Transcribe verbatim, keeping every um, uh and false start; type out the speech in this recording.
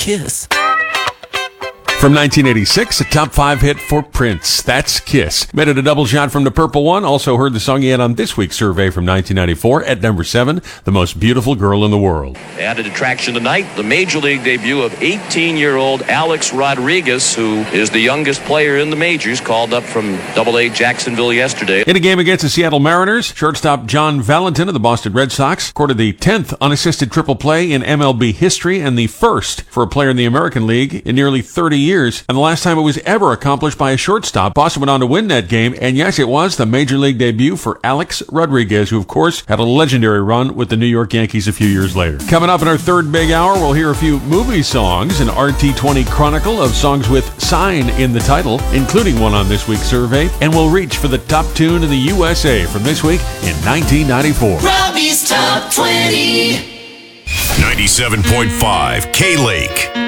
Kiss. From nineteen eighty-six, a top five hit for Prince. That's Kiss. Made it a double shot from the Purple One. Also heard the song he had on this week's survey from nineteen ninety-four at number seven, The Most Beautiful Girl in the World. Added attraction tonight, the major league debut of eighteen-year-old Alex Rodriguez, who is the youngest player in the majors, called up from double A Jacksonville yesterday. In a game against the Seattle Mariners, shortstop John Valentin of the Boston Red Sox recorded the tenth unassisted triple play in M L B history and the first for a player in the American League in nearly thirty years. Years, and the last time it was ever accomplished by a shortstop. Boston went on to win that game, and yes, it was the major league debut for Alex Rodriguez, who of course had a legendary run with the New York Yankees a few years later. Coming up in our third big hour, we'll hear a few movie songs, an R T twenty chronicle of songs with sign in the title, including one on this week's survey, and we'll reach for the top tune in the U S A from this week in nineteen ninety-four. Robbie's Top twenty. ninety-seven point five K-Lake.